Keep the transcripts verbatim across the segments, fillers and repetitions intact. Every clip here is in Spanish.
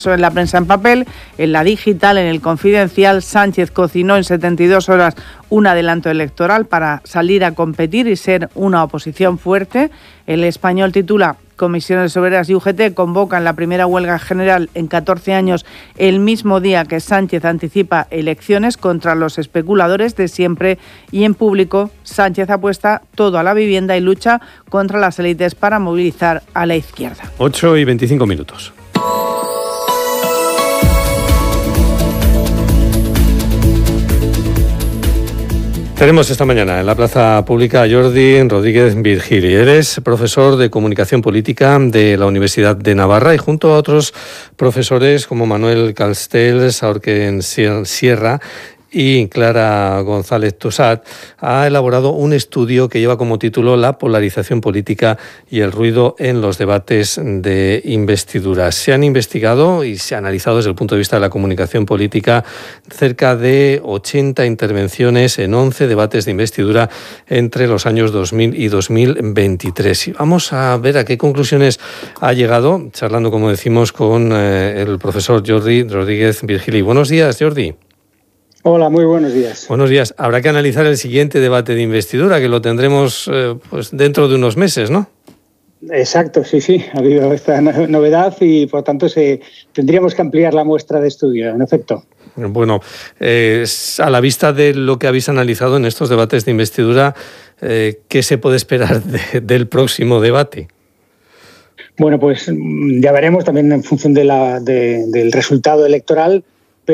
En la prensa en papel, en la digital, en el Confidencial, Sánchez cocinó en setenta y dos horas un adelanto electoral para salir a competir y ser una oposición fuerte. El Español titula: Comisiones Obreras y U G T convocan la primera huelga general en catorce años, el mismo día que Sánchez anticipa elecciones contra los especuladores de siempre. Y en Público, Sánchez apuesta todo a la vivienda y lucha contra las élites para movilizar a la izquierda. ocho y veinticinco minutos. Tenemos esta mañana en la plaza pública a Jordi Rodríguez Virgili. Eres profesor de Comunicación Política de la Universidad de Navarra y junto a otros profesores como Manuel Castells, Aurken Sierra y Clara González Tosat, ha elaborado un estudio que lleva como título La polarización política y el ruido en los debates de investidura. Se han investigado y se ha analizado desde el punto de vista de la comunicación política cerca de ochenta intervenciones en once debates de investidura entre los años dos mil y dos mil veintitrés. Y vamos a ver a qué conclusiones ha llegado, charlando, como decimos, con eh, el profesor Jordi Rodríguez Virgili. Buenos días, Jordi. Hola, muy buenos días. Buenos días. Habrá que analizar el siguiente debate de investidura, que lo tendremos eh, pues dentro de unos meses, ¿no? Exacto, sí, sí. Ha habido esta novedad y, por tanto, se, tendríamos que ampliar la muestra de estudio, en efecto. Bueno, eh, a la vista de lo que habéis analizado en estos debates de investidura, eh, ¿qué se puede esperar de, del próximo debate? Bueno, pues ya veremos también en función de la, de, del resultado electoral,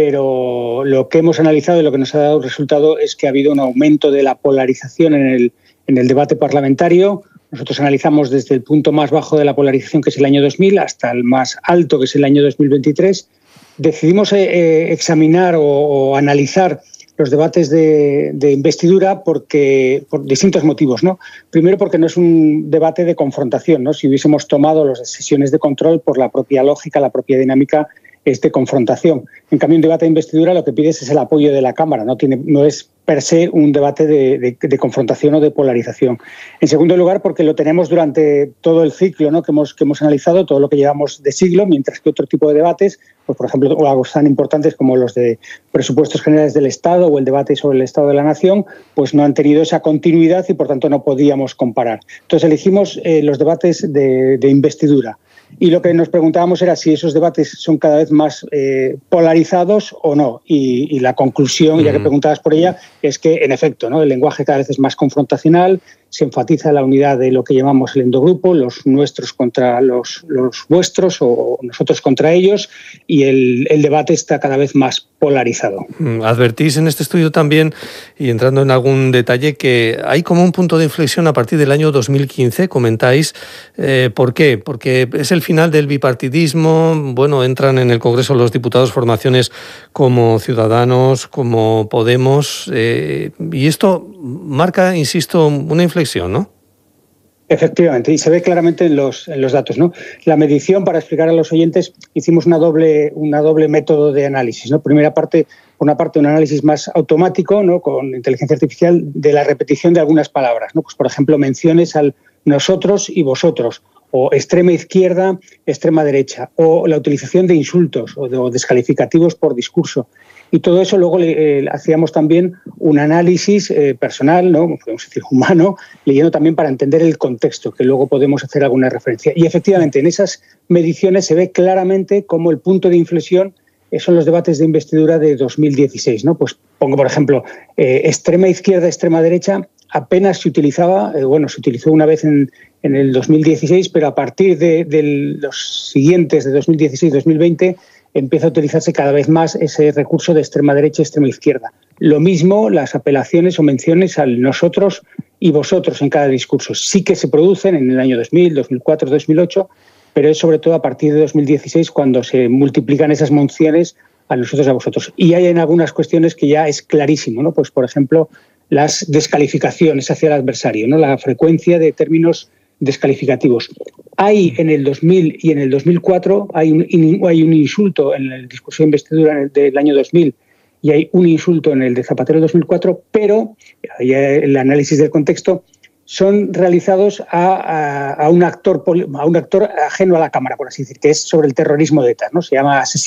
pero lo que hemos analizado y lo que nos ha dado resultado es que ha habido un aumento de la polarización en el, en el debate parlamentario. Nosotros analizamos desde el punto más bajo de la polarización, que es el año dos mil, hasta el más alto, que es el año dos mil veintitrés. Decidimos eh, examinar o, o analizar los debates de, de investidura porque, por distintos motivos, ¿no? Primero, porque no es un debate de confrontación, ¿no? Si hubiésemos tomado las sesiones de control, por la propia lógica, la propia dinámica, es de confrontación. En cambio, un debate de investidura lo que pides es el apoyo de la Cámara, no, tiene, no es per se un debate de, de, de confrontación o de polarización. En segundo lugar, porque lo tenemos durante todo el ciclo, ¿no? que, hemos, que hemos analizado, todo lo que llevamos de siglo, mientras que otro tipo de debates, pues, por ejemplo, algo tan importantes como los de presupuestos generales del Estado o el debate sobre el Estado de la Nación, pues no han tenido esa continuidad y, por tanto, no podíamos comparar. Entonces, elegimos eh, los debates de, de investidura. Y lo que nos preguntábamos era si esos debates son cada vez más eh, polarizados o no. Y, y la conclusión, ya que preguntabas por ella, es que, en efecto, ¿no? El lenguaje cada vez es más confrontacional, se enfatiza la unidad de lo que llamamos el endogrupo, los nuestros contra los, los vuestros o nosotros contra ellos, y el, el debate está cada vez más polarizado. Advertís en este estudio también, y entrando en algún detalle, que hay como un punto de inflexión a partir del año dos mil quince, comentáis. Eh, ¿Por qué? Porque es el final del bipartidismo, bueno, entran en el Congreso los diputados formaciones como Ciudadanos, como Podemos, eh, y esto marca, insisto, una inflexión, ¿no? Efectivamente, y se ve claramente en los, en los datos, ¿no? La medición, para explicar a los oyentes, hicimos una doble, una doble método de análisis, ¿no? Primera parte, por una parte, un análisis más automático, ¿no? Con inteligencia artificial, de la repetición de algunas palabras, ¿no? Pues, por ejemplo, menciones al nosotros y vosotros, o extrema izquierda, extrema derecha, o la utilización de insultos o de o descalificativos por discurso. Y todo eso luego le, eh, hacíamos también un análisis eh, personal, ¿no? Podemos decir humano, leyendo también para entender el contexto, que luego podemos hacer alguna referencia. Y efectivamente, en esas mediciones se ve claramente cómo el punto de inflexión eh, son los debates de investidura de dos mil dieciséis, ¿no? Pues pongo, por ejemplo, eh, extrema izquierda, extrema derecha, apenas se utilizaba, eh, bueno, se utilizó una vez en, en el dos mil dieciséis, pero a partir de, de los siguientes, de dos mil dieciséis dos mil veinte, empieza a utilizarse cada vez más ese recurso de extrema derecha y extrema izquierda. Lo mismo las apelaciones o menciones al nosotros y vosotros en cada discurso. Sí que se producen en el año dos mil, dos mil cuatro, dos mil ocho, pero es sobre todo a partir de dos mil dieciséis cuando se multiplican esas menciones a nosotros y a vosotros. Y hay en algunas cuestiones que ya es clarísimo, ¿no? Pues, por ejemplo, las descalificaciones hacia el adversario, ¿no? La frecuencia de términos descalificativos. Hay en el dos mil y en el dos mil cuatro hay un, hay un insulto en el discurso de investidura del año dos mil y hay un insulto en el de Zapatero dos mil cuatro, pero el análisis del contexto son realizados a, a, a, un actor, a un actor ajeno a la cámara, por así decir, que es sobre el terrorismo de ETA, ¿no? Se llama